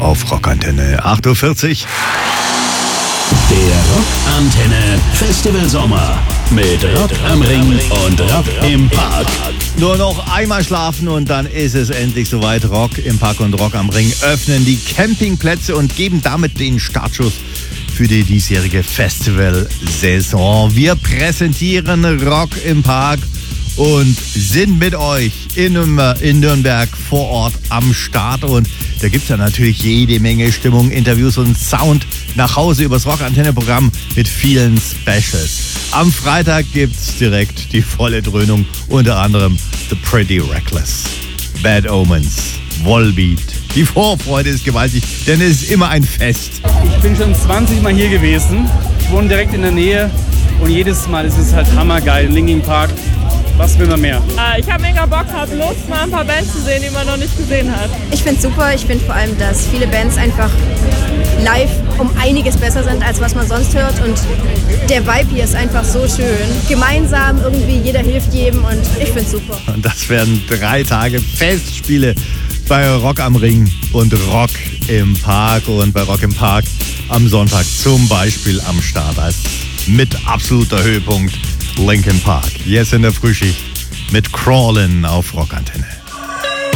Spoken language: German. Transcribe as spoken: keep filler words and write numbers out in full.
auf Rockantenne acht Uhr vierzig. Der Rockantenne Festival Sommer mit Rock am Ring und Rock im Park. Nur noch einmal schlafen und dann ist es endlich soweit. Rock im Park und Rock am Ring öffnen die Campingplätze und geben damit den Startschuss für die diesjährige Festivalsaison. Wir präsentieren Rock im Park und sind mit euch in, in Nürnberg vor Ort am Start. Und da gibt es ja natürlich jede Menge Stimmung, Interviews und Sound nach Hause übers Rock-Antenne-Programm mit vielen Specials. Am Freitag gibt es direkt die volle Dröhnung, unter anderem The Pretty Reckless, Bad Omens, Volbeat. Die Vorfreude ist gewaltig, denn es ist immer ein Fest. Ich bin schon zwanzig Mal hier gewesen. Ich wohne direkt in der Nähe und jedes Mal ist es halt hammergeil. Linkin Park, was will man mehr? Äh, ich habe mega Bock, habe Lust, mal ein paar Bands zu sehen, die man noch nicht gesehen hat. Ich finde es super. Ich finde vor allem, dass viele Bands einfach live um einiges besser sind, als was man sonst hört. Und der Vibe hier ist einfach so schön. Gemeinsam irgendwie, jeder hilft jedem und ich finde es super. Und das werden drei Tage Festspiele bei Rock am Ring und Rock im Park. Und bei Rock im Park am Sonntag zum Beispiel am Start als mit absoluter Höhepunkt Linkin Park. Jetzt in der Frühschicht mit Crawlin' auf Rockantenne.